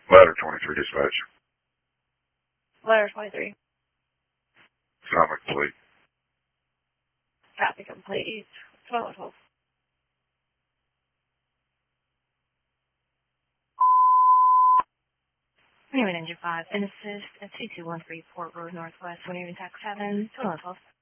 Ladder 23 dispatch. Ladder 23. Assignment complete. Copy complete. 12. Anyway, Engine 5, and assist at 2213 Port Road Northwest, when you're in Tax 7, 12.